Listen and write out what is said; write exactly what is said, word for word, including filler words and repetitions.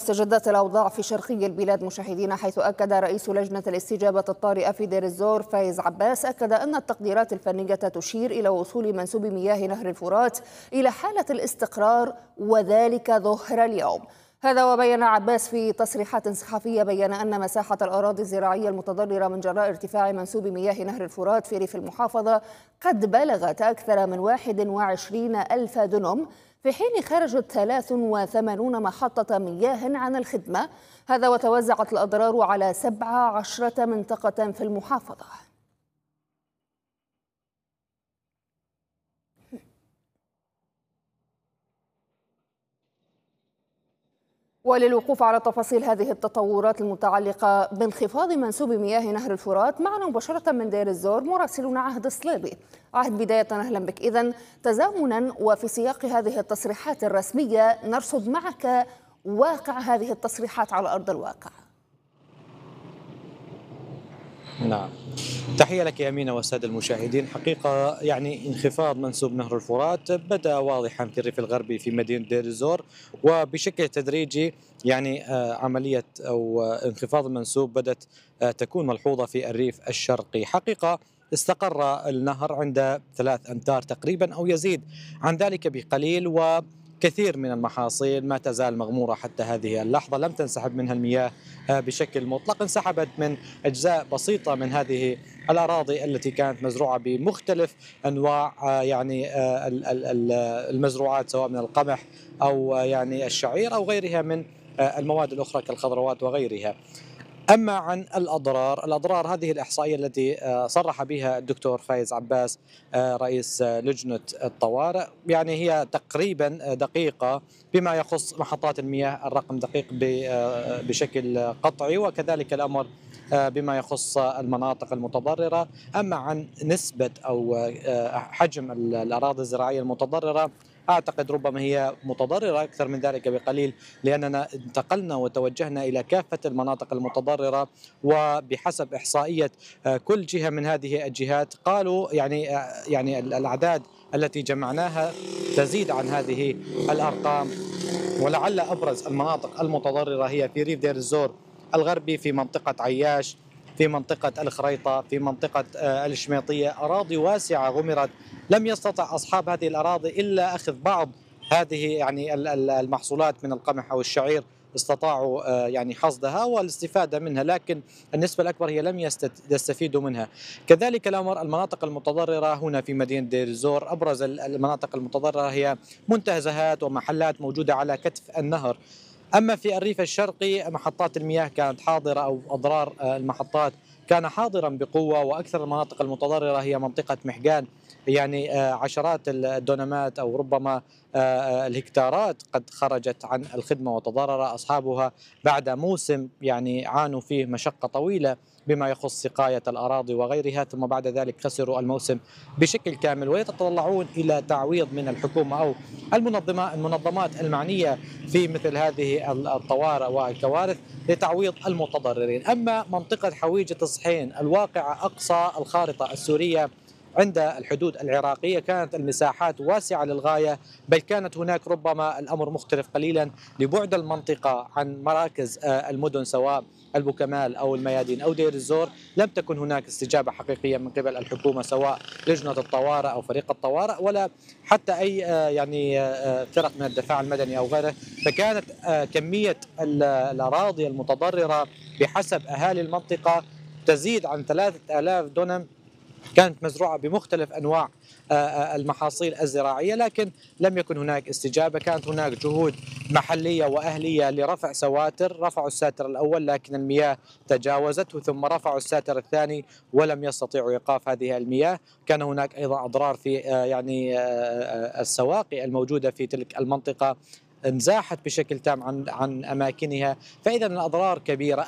استجدت الأوضاع في شرقي البلاد مشاهدينا، حيث أكد رئيس لجنة الاستجابة الطارئة في دير الزور فايز عباس أكد أن التقديرات الفنية تشير إلى وصول منسوب مياه نهر الفرات إلى حالة الاستقرار، وذلك ظهر اليوم. هذا وبين عباس في تصريحات صحفية بين أن مساحة الأراضي الزراعية المتضررة من جراء ارتفاع منسوب مياه نهر الفرات في ريف المحافظة قد بلغت أكثر من واحد وعشرين ألف دنم، في حين خرجت ثلاث وثمانين محطة مياه عن الخدمة. هذا وتوزعت الأضرار على سبع عشرة منطقة في المحافظة. وللوقوف على تفاصيل هذه التطورات المتعلقة بانخفاض منسوب مياه نهر الفرات، معنا مباشرة من دير الزور مراسلنا عهد الصليبي. عهد، بداية أهلا بك. إذن تزامنا وفي سياق هذه التصريحات الرسمية نرصد معك واقع هذه التصريحات على أرض الواقع. نعم، تحية لك يا أمينة والسادة المشاهدين. حقيقة يعني انخفاض منسوب نهر الفرات بدأ واضحا في الريف الغربي في مدينة دير الزور، وبشكل تدريجي يعني عملية أو انخفاض المنسوب بدأت تكون ملحوظة في الريف الشرقي. حقيقة استقر النهر عند ثلاث أمتار تقريبا أو يزيد عن ذلك بقليل، و كثير من المحاصيل ما تزال مغمورة حتى هذه اللحظة، لم تنسحب منها المياه بشكل مطلق. انسحبت من أجزاء بسيطة من هذه الأراضي التي كانت مزروعة بمختلف أنواع يعني المزروعات، سواء من القمح أو يعني الشعير أو غيرها من المواد الأخرى كالخضروات وغيرها. أما عن الأضرار، الأضرار هذه الإحصائية التي صرح بها الدكتور فايز عباس رئيس لجنة الطوارئ يعني هي تقريبا دقيقة بما يخص محطات المياه، الرقم دقيق بشكل قطعي، وكذلك الأمر بما يخص المناطق المتضررة. أما عن نسبة أو حجم الأراضي الزراعية المتضررة، أعتقد ربما هي متضررة أكثر من ذلك بقليل، لأننا انتقلنا وتوجهنا إلى كافة المناطق المتضررة، وبحسب إحصائية كل جهة من هذه الجهات قالوا يعني يعني الأعداد التي جمعناها تزيد عن هذه الأرقام. ولعل أبرز المناطق المتضررة هي في ريف دير الزور الغربي، في منطقة عياش، في منطقة الخريطة، في منطقة الشميطية. أراضي واسعة غمرت، لم يستطع أصحاب هذه الأراضي إلا أخذ بعض هذه يعني المحصولات من القمح أو الشعير، استطاعوا يعني حصدها والاستفادة منها، لكن النسبة الأكبر هي لم يستفيدوا منها. كذلك الأمر المناطق المتضررة هنا في مدينة دير الزور، أبرز المناطق المتضررة هي منتزهات ومحلات موجودة على كتف النهر. أما في الريف الشرقي محطات المياه كانت حاضرة، أو أضرار المحطات كان حاضرا بقوة، وأكثر المناطق المتضررة هي منطقة محجان، يعني عشرات الدونمات أو ربما الهكتارات قد خرجت عن الخدمة وتضرر أصحابها بعد موسم يعني عانوا فيه مشقة طويلة بما يخص سقاية الأراضي وغيرها، ثم بعد ذلك خسروا الموسم بشكل كامل، ويتطلعون إلى تعويض من الحكومة أو المنظمات المنظمات المعنية في مثل هذه الطوارئ والكوارث لتعويض المتضررين. أما منطقة حويجة الصحين الواقعة أقصى الخارطة السورية عند الحدود العراقية، كانت المساحات واسعة للغاية، بل كانت هناك ربما الأمر مختلف قليلا لبعد المنطقة عن مراكز المدن سواء البوكمال أو الميادين أو دير الزور. لم تكن هناك استجابة حقيقية من قبل الحكومة، سواء لجنة الطوارئ أو فريق الطوارئ ولا حتى أي يعني فرق من الدفاع المدني أو غيره. فكانت كمية الأراضي المتضررة بحسب أهالي المنطقة تزيد عن ثلاثة آلاف دونم، كانت مزروعة بمختلف أنواع المحاصيل الزراعية، لكن لم يكن هناك استجابة. كانت هناك جهود محلية وأهلية لرفع سواتر، رفعوا الساتر الأول لكن المياه تجاوزته، ثم رفعوا الساتر الثاني ولم يستطيعوا إيقاف هذه المياه. كان هناك أيضا أضرار في يعني السواقي الموجودة في تلك المنطقة، انزاحت بشكل تام عن عن أماكنها، فإذا الأضرار كبيرة.